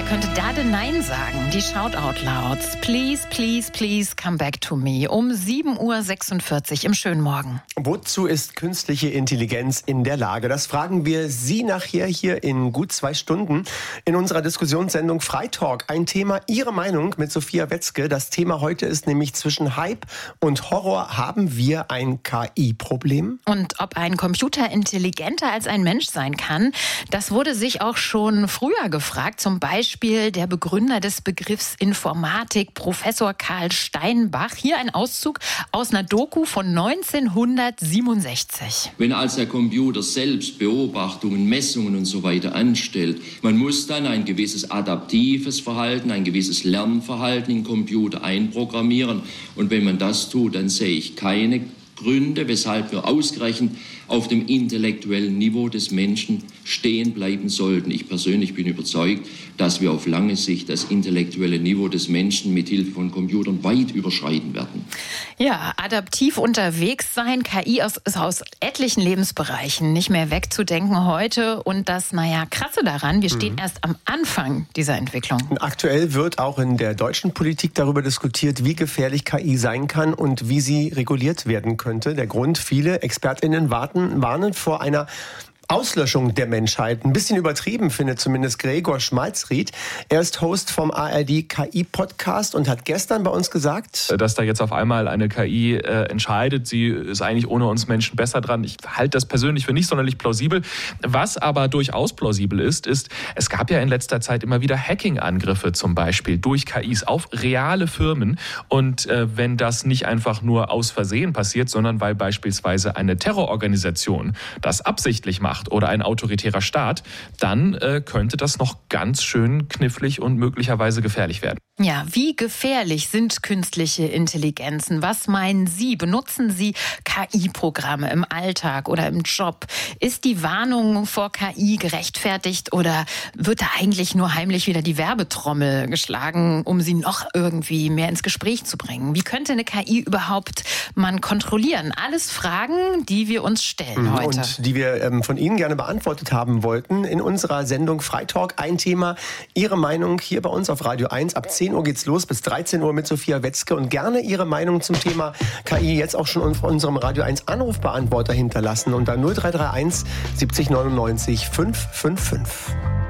wer könnte da denn Nein sagen? Die Shoutout-Louds. Please, please, please come back to me. Um 7.46 Uhr im schönen Morgen. Wozu ist künstliche Intelligenz in der Lage? Das fragen wir Sie nachher hier in gut 2 Stunden in unserer Diskussionssendung Freitalk. Ein Thema, Ihre Meinung mit Sophia Wetzke. Das Thema heute ist nämlich zwischen Hype und Horror. Haben wir ein KI-Problem? Und ob ein Computer intelligenter als ein Mensch sein kann, das wurde sich auch schon früher gefragt. Zum Beispiel der Begründer des Begriffs Informatik, Professor Karl Steinbach. Hier ein Auszug aus einer Doku von 1967. Wenn als der Computer selbst Beobachtungen, Messungen und so weiter anstellt, man muss dann ein gewisses adaptives Verhalten, ein gewisses Lernverhalten in den Computer einprogrammieren. Und wenn man das tut, dann sehe ich keine Gründe, weshalb wir ausgerechnet auf dem intellektuellen Niveau des Menschen stehen bleiben sollten. Ich persönlich bin überzeugt, dass wir auf lange Sicht das intellektuelle Niveau des Menschen mit Hilfe von Computern weit überschreiten werden. Ja, adaptiv unterwegs sein, KI ist aus etlichen Lebensbereichen nicht mehr wegzudenken heute. Und das, Krasse daran, wir stehen erst am Anfang dieser Entwicklung. Und aktuell wird auch in der deutschen Politik darüber diskutiert, wie gefährlich KI sein kann und wie sie reguliert werden könnte. Der Grund, viele ExpertInnen warnen vor einer Auslöschung der Menschheit. Ein bisschen übertrieben, findet zumindest Gregor Schmalzried. Er ist Host vom ARD KI-Podcast und hat gestern bei uns gesagt, dass da jetzt auf einmal eine KI entscheidet, sie ist eigentlich ohne uns Menschen besser dran. Ich halte das persönlich für nicht sonderlich plausibel. Was aber durchaus plausibel ist, es gab ja in letzter Zeit immer wieder Hacking-Angriffe zum Beispiel durch KIs auf reale Firmen. Und wenn das nicht einfach nur aus Versehen passiert, sondern weil beispielsweise eine Terrororganisation das absichtlich macht oder ein autoritärer Staat, dann könnte das noch ganz schön knifflig und möglicherweise gefährlich werden. Ja, wie gefährlich sind künstliche Intelligenzen? Was meinen Sie? Benutzen Sie KI-Programme im Alltag oder im Job? Ist die Warnung vor KI gerechtfertigt oder wird da eigentlich nur heimlich wieder die Werbetrommel geschlagen, um Sie noch irgendwie mehr ins Gespräch zu bringen? Wie könnte eine KI überhaupt man kontrollieren? Alles Fragen, die wir uns stellen heute. Und die wir von Ihnen gerne beantwortet haben wollten in unserer Sendung Freitalk. Ein Thema, Ihre Meinung hier bei uns auf Radio 1. Ab 10 Uhr geht's los bis 13 Uhr mit Sophia Wetzke. Und gerne Ihre Meinung zum Thema KI jetzt auch schon auf unserem Radio 1 Anrufbeantworter hinterlassen. Unter 0331 70 99 555.